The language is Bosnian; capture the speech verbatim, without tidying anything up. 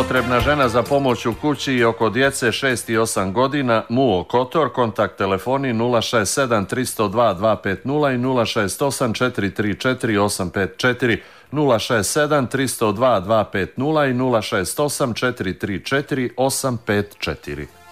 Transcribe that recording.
Potrebna žena za pomoć u kući i oko djece šest i osam godina, Muo Kotor, kontakt telefoni nula šest sedam tri nula dva dva pet nula i nula šest osam četiri tri četiri osam pet četiri, nula šest sedam tri nula dva dva pet nula i nula šest osam četiri tri četiri osam pet četiri.